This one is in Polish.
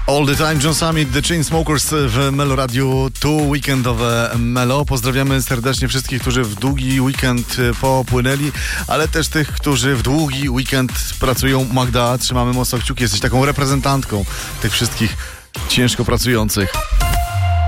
All the Time, John Summit, The Chainsmokers w Melo Radio, tu weekendowe Melo. Pozdrawiamy serdecznie wszystkich, którzy w długi weekend popłynęli, ale też tych, którzy w długi weekend pracują. Magda, trzymamy mocno kciuki, jesteś taką reprezentantką tych wszystkich ciężko pracujących.